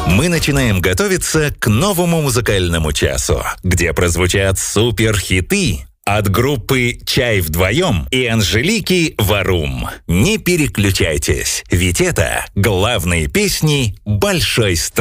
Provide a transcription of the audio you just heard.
Мы начинаем готовиться к новому музыкальному часу, где прозвучат суперхиты от группы «Чай вдвоем» и Анжелики Варум. Не переключайтесь, ведь это главные песни большой страны.